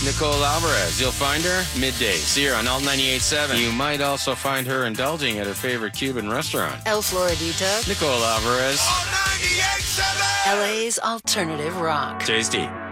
Nicole Alvarez. You'll find her midday. See her on Alt 98.7. You might also find her indulging at her favorite Cuban restaurant. El Floridito. Nicole Alvarez. Alt 98.7. LA's alternative rock. Tasty.